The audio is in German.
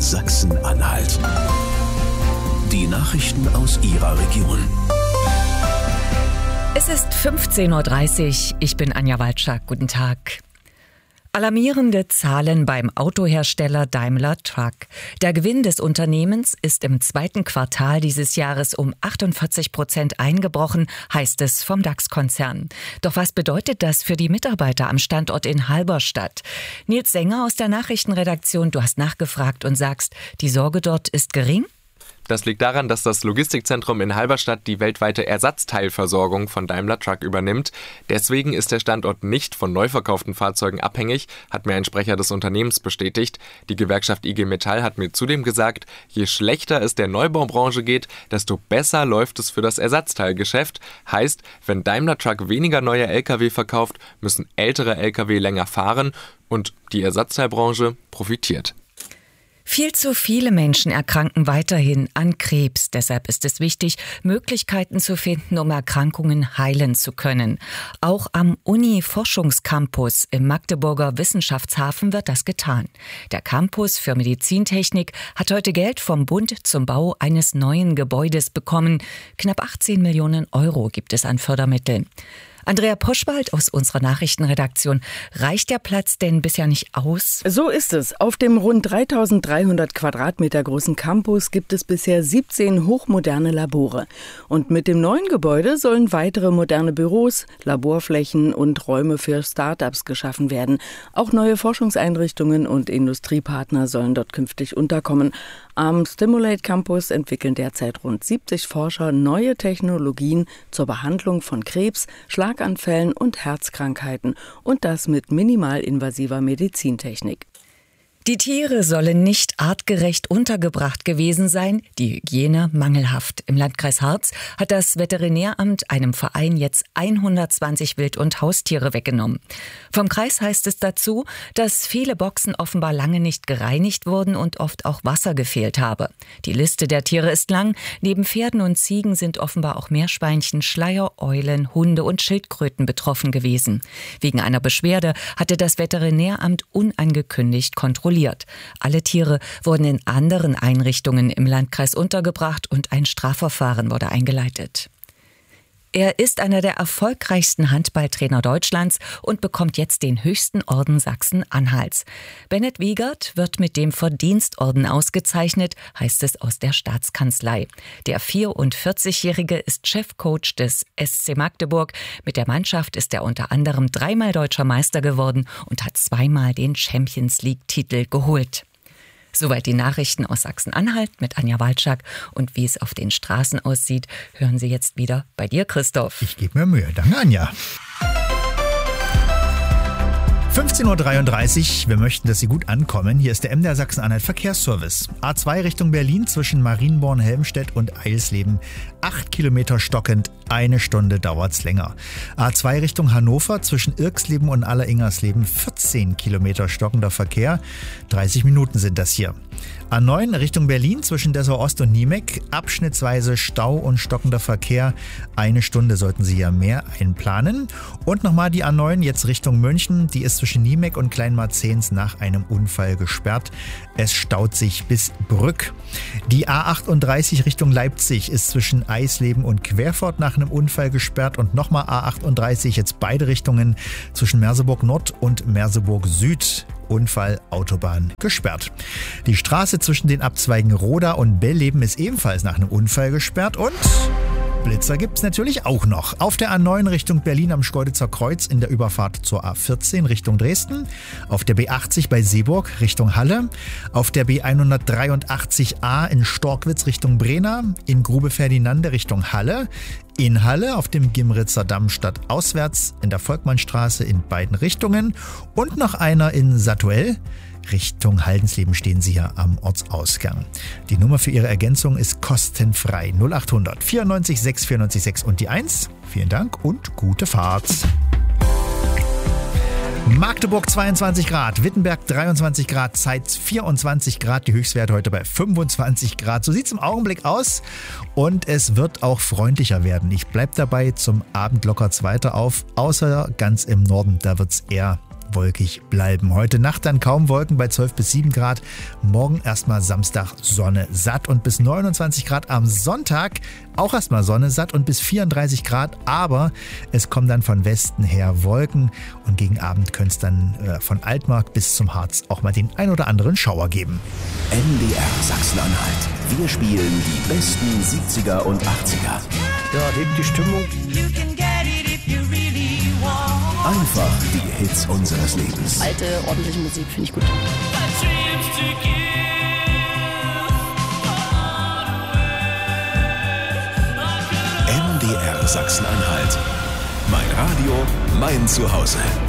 Sachsen-Anhalt. Die Nachrichten aus Ihrer Region. Es ist 15.30 Uhr. Ich bin Anja Walczak. Guten Tag. Alarmierende Zahlen beim Autohersteller Daimler Truck. Der Gewinn des Unternehmens ist im zweiten Quartal dieses Jahres um 48% eingebrochen, heißt es vom DAX-Konzern. Doch was bedeutet das für die Mitarbeiter am Standort in Halberstadt? Nils Sänger aus der Nachrichtenredaktion, du hast nachgefragt und sagst, die Sorge dort ist gering? Das liegt daran, dass das Logistikzentrum in Halberstadt die weltweite Ersatzteilversorgung von Daimler Truck übernimmt. Deswegen ist der Standort nicht von neu verkauften Fahrzeugen abhängig, hat mir ein Sprecher des Unternehmens bestätigt. Die Gewerkschaft IG Metall hat mir zudem gesagt, je schlechter es der Neubaubranche geht, desto besser läuft es für das Ersatzteilgeschäft. Heißt, wenn Daimler Truck weniger neue Lkw verkauft, müssen ältere Lkw länger fahren und die Ersatzteilbranche profitiert. Viel zu viele Menschen erkranken weiterhin an Krebs. Deshalb ist es wichtig, Möglichkeiten zu finden, um Erkrankungen heilen zu können. Auch am Uni-Forschungscampus im Magdeburger Wissenschaftshafen wird das getan. Der Campus für Medizintechnik hat heute Geld vom Bund zum Bau eines neuen Gebäudes bekommen. Knapp 18 Millionen Euro gibt es an Fördermitteln. Andrea Poschwald aus unserer Nachrichtenredaktion. Reicht der Platz denn bisher nicht aus? So ist es. Auf dem rund 3300 Quadratmeter großen Campus gibt es bisher 17 hochmoderne Labore. Und mit dem neuen Gebäude sollen weitere moderne Büros, Laborflächen und Räume für Start-ups geschaffen werden. Auch neue Forschungseinrichtungen und Industriepartner sollen dort künftig unterkommen. Am Stimulate Campus entwickeln derzeit rund 70 Forscher neue Technologien zur Behandlung von Krebs, Schlaganfällen und Herzkrankheiten und das mit minimalinvasiver Medizintechnik. Die Tiere sollen nicht artgerecht untergebracht gewesen sein, die Hygiene mangelhaft. Im Landkreis Harz hat das Veterinäramt einem Verein jetzt 120 Wild- und Haustiere weggenommen. Vom Kreis heißt es dazu, dass viele Boxen offenbar lange nicht gereinigt wurden und oft auch Wasser gefehlt habe. Die Liste der Tiere ist lang. Neben Pferden und Ziegen sind offenbar auch Meerschweinchen, Schleier, Eulen, Hunde und Schildkröten betroffen gewesen. Wegen einer Beschwerde hatte das Veterinäramt unangekündigt kontrolliert. Alle Tiere wurden in anderen Einrichtungen im Landkreis untergebracht und ein Strafverfahren wurde eingeleitet. Er ist einer der erfolgreichsten Handballtrainer Deutschlands und bekommt jetzt den höchsten Orden Sachsen-Anhalts. Bennett Wiegert wird mit dem Verdienstorden ausgezeichnet, heißt es aus der Staatskanzlei. Der 44-Jährige ist Chefcoach des SC Magdeburg. Mit der Mannschaft ist er unter anderem 3-mal deutscher Meister geworden und hat 2-mal den Champions-League-Titel geholt. Soweit die Nachrichten aus Sachsen-Anhalt mit Anja Walczak. Und wie es auf den Straßen aussieht, hören Sie jetzt wieder bei dir, Christoph. Ich gebe mir Mühe. Danke, Anja. 15.33 Uhr, wir möchten, dass Sie gut ankommen. Hier ist der MDR Sachsen-Anhalt Verkehrsservice. A2 Richtung Berlin zwischen Marienborn, Helmstedt und Eilsleben. 8 Kilometer stockend, 1 Stunde dauert's länger. A2 Richtung Hannover zwischen Irksleben und Alleringersleben. 14 Kilometer stockender Verkehr. 30 Minuten sind das hier. A9 Richtung Berlin zwischen Dessau Ost und Niemek. Abschnittsweise Stau und stockender Verkehr. 1 Stunde sollten Sie ja mehr einplanen. Und nochmal die A9 jetzt Richtung München. Die ist zwischen Niemek und Kleinmarzens nach einem Unfall gesperrt. Es staut sich bis Brück. Die A38 Richtung Leipzig ist zwischen Eisleben und Querfurt nach einem Unfall gesperrt. Und nochmal A38 jetzt beide Richtungen zwischen Merseburg Nord und Merseburg Süd. Unfall, Autobahn gesperrt. Die Straße zwischen den Abzweigen Roda und Bellleben ist ebenfalls nach einem Unfall gesperrt und Blitzer gibt's natürlich auch noch. Auf der A9 Richtung Berlin am Schkeuditzer Kreuz in der Überfahrt zur A14 Richtung Dresden. Auf der B80 bei Seeburg Richtung Halle. Auf der B183a in Storkwitz Richtung Brena. In Grube-Ferdinande Richtung Halle. In Halle auf dem Gimritzer Damm stadtauswärts in der Volkmannstraße in beiden Richtungen. Und noch einer in Satuell. Richtung Haldensleben stehen Sie hier am Ortsausgang. Die Nummer für Ihre Ergänzung ist kostenfrei. 0800 94 6 94 6 und die 1. Vielen Dank und gute Fahrt. Magdeburg 22 Grad, Wittenberg 23 Grad, Zeitz 24 Grad, die Höchstwerte heute bei 25 Grad. So sieht es im Augenblick aus und es wird auch freundlicher werden. Ich bleibe dabei, zum Abend lockert es weiter auf, außer ganz im Norden, da wird es eher wolkig bleiben. Heute Nacht dann kaum Wolken bei 12 bis 7 Grad. Morgen erstmal Samstag Sonne satt und bis 29 Grad am Sonntag. Auch erstmal Sonne satt und bis 34 Grad. Aber es kommen dann von Westen her Wolken. Und gegen Abend könnte es dann von Altmark bis zum Harz auch mal den ein oder anderen Schauer geben. NDR Sachsen-Anhalt. Wir spielen die besten 70er und 80er. Ja, hebt die Stimmung. Einfach die Hits unseres Lebens. Alte, ordentliche Musik finde ich gut. NDR Sachsen-Anhalt. Mein Radio, mein Zuhause.